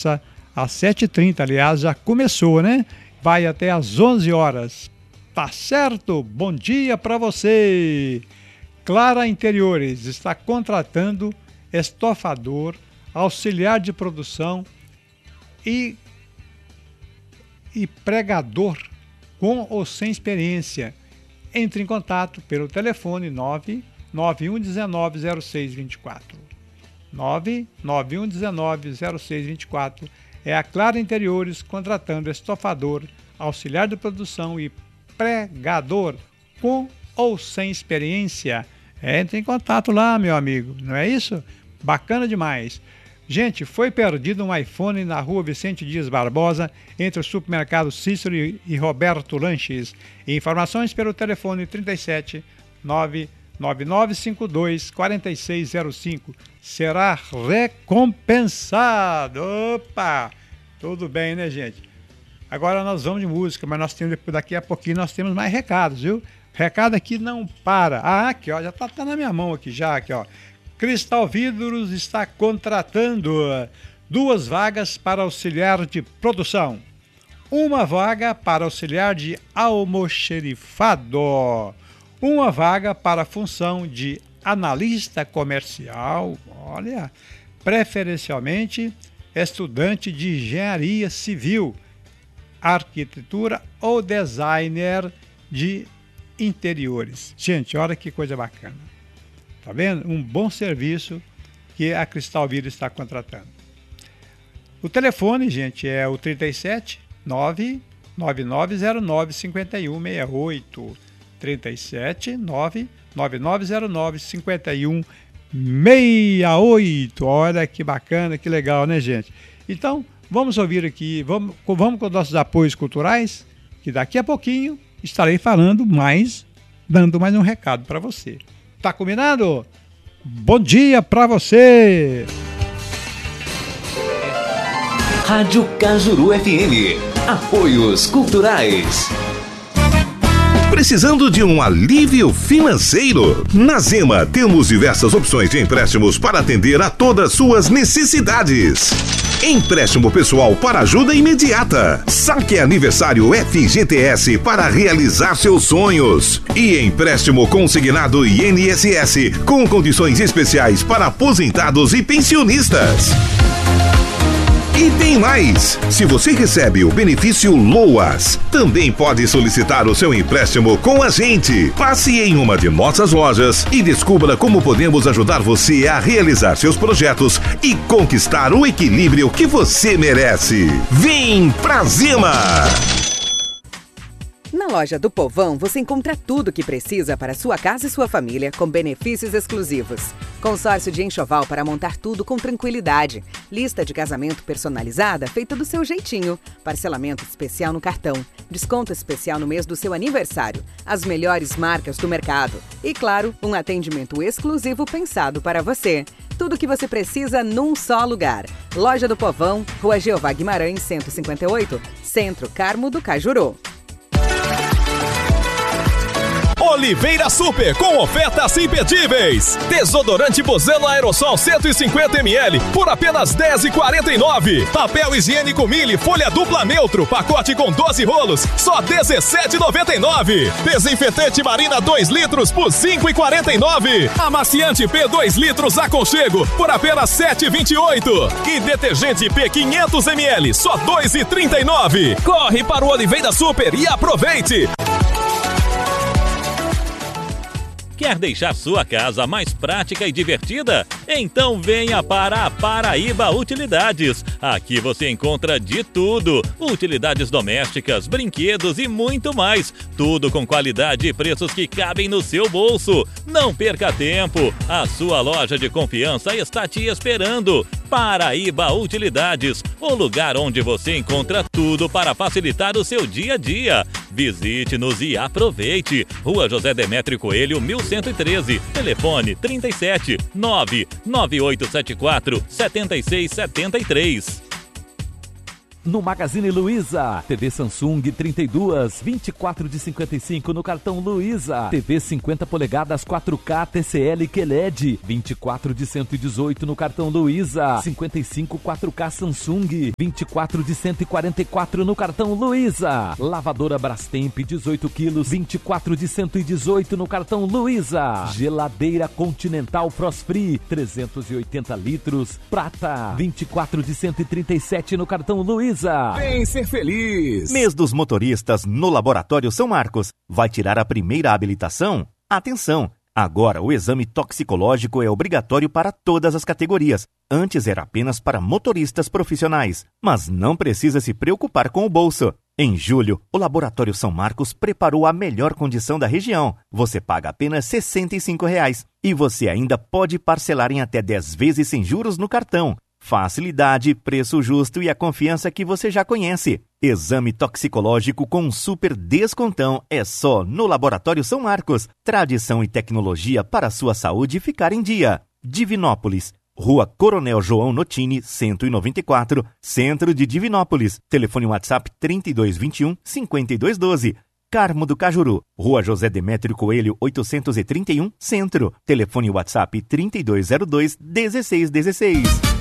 começa às 7h30, aliás, já começou, né? Vai até às 11 horas. Tá certo? Bom dia para você! Clara Interiores está contratando estofador, auxiliar de produção e pregador com ou sem experiência. Entre em contato pelo telefone 991190624. 991190624 é a Clara Interiores contratando estofador, auxiliar de produção e pregador com ou sem experiência. Entre em contato lá, meu amigo, não é isso? Bacana demais. Gente, foi perdido um iPhone na rua Vicente Dias Barbosa, entre o supermercado Cícero e Roberto Lanches. Informações pelo telefone 37 99952 4605. Será recompensado. Opa! Tudo bem, né, gente? Agora nós vamos de música, mas nós temos, daqui a pouquinho nós temos mais recados, viu? Recado aqui não para. Ah, aqui, ó, já tá na minha mão aqui já, aqui, ó. Cristal Vidros está contratando 2 vagas para auxiliar de produção, 1 vaga para auxiliar de almoxerifado, 1 vaga para a função de analista comercial, olha, preferencialmente estudante de engenharia civil, arquitetura ou designer de interiores. Gente, olha que coisa bacana. Tá vendo? Um bom serviço que a Cristal Vidros está contratando. O telefone, gente, é o 37 99909 5168. 37 99909 5168. Olha que bacana, que legal, né, gente? Então, vamos ouvir aqui, vamos com os nossos apoios culturais, que daqui a pouquinho estarei falando mais, dando mais um recado para você. Tá combinado? Bom dia para você! Rádio Cajuru FM. Apoios culturais. Precisando de um alívio financeiro? Na Zema temos diversas opções de empréstimos para atender a todas suas necessidades. Empréstimo pessoal para ajuda imediata. Saque aniversário FGTS para realizar seus sonhos. E empréstimo consignado INSS com condições especiais para aposentados e pensionistas. E tem mais! Se você recebe o benefício LOAS, também pode solicitar o seu empréstimo com a gente. Passe em uma de nossas lojas e descubra como podemos ajudar você a realizar seus projetos e conquistar o equilíbrio que você merece. Vem pra Zema! Na loja do Povão, você encontra tudo o que precisa para sua casa e sua família, com benefícios exclusivos. Consórcio de enxoval para montar tudo com tranquilidade. Lista de casamento personalizada feita do seu jeitinho. Parcelamento especial no cartão. Desconto especial no mês do seu aniversário. As melhores marcas do mercado. E, claro, um atendimento exclusivo pensado para você. Tudo o que você precisa num só lugar. Loja do Povão, Rua Jeová Guimarães, 158, Centro Carmo do Cajuru. Oliveira Super, com ofertas imperdíveis. Desodorante Bozano Aerossol 150 ml por apenas R$10,49. Papel higiênico Mille, folha dupla neutro, pacote com 12 rolos, só R$17,99. Desinfetante Marina 2 litros por R$5,49. Amaciante P 2 litros Aconchego por apenas R$7,28. E detergente P 500 ml, só R$2,39. Corre para o Oliveira Super e aproveite! Quer deixar sua casa mais prática e divertida? Então venha para a Paraíba Utilidades. Aqui você encontra de tudo: utilidades domésticas, brinquedos e muito mais. Tudo com qualidade e preços que cabem no seu bolso. Não perca tempo. A sua loja de confiança está te esperando. Paraíba Utilidades, o lugar onde você encontra tudo para facilitar o seu dia a dia. Visite-nos e aproveite. Rua José Demétrio Coelho, 1113. Telefone 37 99874 7673. no Magazine Luiza. TV Samsung 32, 24 de 55 no cartão Luiza. TV 50 polegadas 4K TCL QLED, 24 de 118 no cartão Luiza. 55 4K Samsung, 24 de 144 no cartão Luiza. Lavadora Brastemp 18 quilos, 24 de 118 no cartão Luiza. Geladeira Continental Frost Free 380 litros, prata, 24 de 137 no cartão Luiza. Vem ser feliz! Mês dos motoristas no Laboratório São Marcos. Vai tirar a primeira habilitação? Atenção! Agora o exame toxicológico é obrigatório para todas as categorias. Antes era apenas para motoristas profissionais. Mas não precisa se preocupar com o bolso. Em julho, o Laboratório São Marcos preparou a melhor condição da região. Você paga apenas R$ 65 e você ainda pode parcelar em até 10 vezes sem juros no cartão. Facilidade, preço justo e a confiança que você já conhece. Exame toxicológico com um super descontão é só no Laboratório São Marcos. Tradição e tecnologia para a sua saúde ficar em dia. Divinópolis, Rua Coronel João Notini, 194, Centro de Divinópolis. Telefone WhatsApp 3221-5212. Carmo do Cajuru, Rua José Demétrio Coelho, 831, Centro. Telefone WhatsApp 3202-1616.